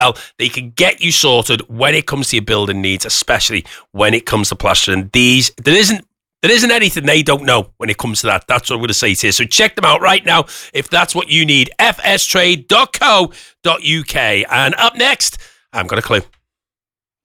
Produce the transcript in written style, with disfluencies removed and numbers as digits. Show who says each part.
Speaker 1: well, they can get you sorted when it comes to your building needs, especially when it comes to plastering. There isn't anything they don't know when it comes to that. That's what I'm going to say to you. So check them out right now if that's what you need. fstrade.co.uk. And up next, I've got a clue.